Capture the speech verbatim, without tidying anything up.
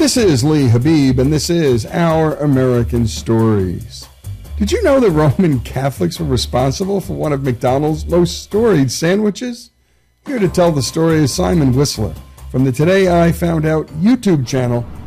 This is Lee Habib, and this is Our American Stories. Did you know that Roman Catholics were responsible for one of McDonald's most storied sandwiches? Here to tell the story is Simon Whistler from the Today I Found Out YouTube channel